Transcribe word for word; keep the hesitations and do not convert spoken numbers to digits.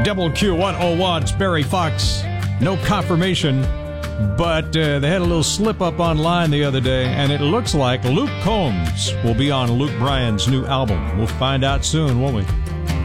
Double Q one oh one's Barry Fox. No confirmation, but uh, they had a little slip up online the other day, and it looks like Luke Combs will be on Luke Bryan's new album. We'll find out soon, won't we?